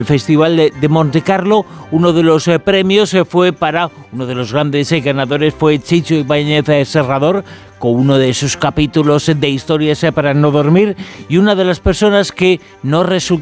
Festival de Monte Carlo. Uno de los premios fue para uno de los grandes ganadores, fue Chicho Ibáñez Serrador, con uno de sus capítulos de Historias para no dormir, y una de las personas que no resultó